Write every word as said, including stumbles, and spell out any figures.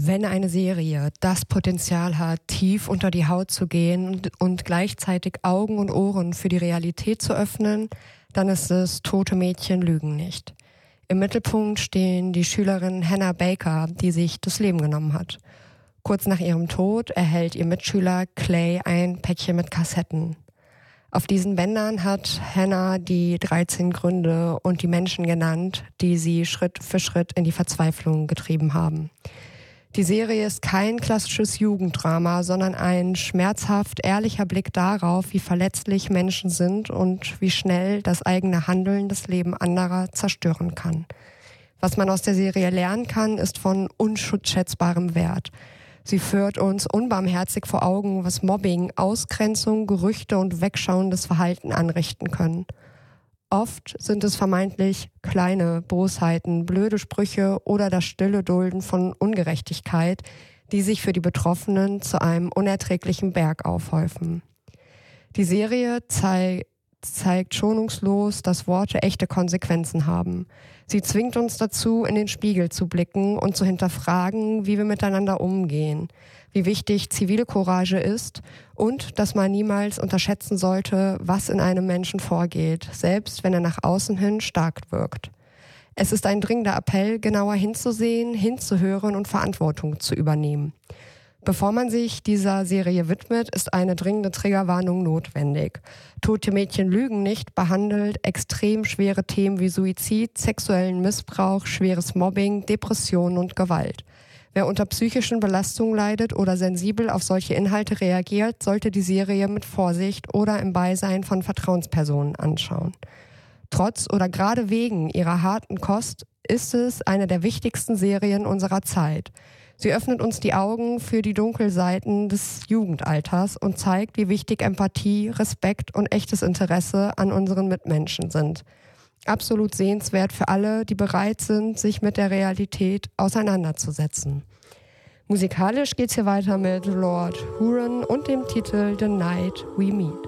Wenn eine Serie das Potenzial hat, tief unter die Haut zu gehen und, und gleichzeitig Augen und Ohren für die Realität zu öffnen, dann ist es Tote Mädchen lügen nicht. Im Mittelpunkt stehen die Schülerin Hannah Baker, die sich das Leben genommen hat. Kurz nach ihrem Tod erhält ihr Mitschüler Clay ein Päckchen mit Kassetten. Auf diesen Bändern hat Hannah die dreizehn Gründe und die Menschen genannt, die sie Schritt für Schritt in die Verzweiflung getrieben haben. Die Serie ist kein klassisches Jugenddrama, sondern ein schmerzhaft ehrlicher Blick darauf, wie verletzlich Menschen sind und wie schnell das eigene Handeln das Leben anderer zerstören kann. Was man aus der Serie lernen kann, ist von unschätzbarem Wert. Sie führt uns unbarmherzig vor Augen, was Mobbing, Ausgrenzung, Gerüchte und wegschauendes Verhalten anrichten können. Oft sind es vermeintlich kleine Bosheiten, blöde Sprüche oder das stille Dulden von Ungerechtigkeit, die sich für die Betroffenen zu einem unerträglichen Berg aufhäufen. Die Serie zeigt zeigt schonungslos, dass Worte echte Konsequenzen haben. Sie zwingt uns dazu, in den Spiegel zu blicken und zu hinterfragen, wie wir miteinander umgehen, wie wichtig Zivilcourage ist und dass man niemals unterschätzen sollte, was in einem Menschen vorgeht, selbst wenn er nach außen hin stark wirkt. Es ist ein dringender Appell, genauer hinzusehen, hinzuhören und Verantwortung zu übernehmen. Bevor man sich dieser Serie widmet, ist eine dringende Triggerwarnung notwendig. Tote Mädchen lügen nicht behandelt extrem schwere Themen wie Suizid, sexuellen Missbrauch, schweres Mobbing, Depressionen und Gewalt. Wer unter psychischen Belastungen leidet oder sensibel auf solche Inhalte reagiert, sollte die Serie mit Vorsicht oder im Beisein von Vertrauenspersonen anschauen. Trotz oder gerade wegen ihrer harten Kost ist es eine der wichtigsten Serien unserer Zeit. Sie öffnet uns die Augen für die Dunkelseiten des Jugendalters und zeigt, wie wichtig Empathie, Respekt und echtes Interesse an unseren Mitmenschen sind. Absolut sehenswert für alle, die bereit sind, sich mit der Realität auseinanderzusetzen. Musikalisch geht's hier weiter mit Lord Huron und dem Titel The Night We Meet.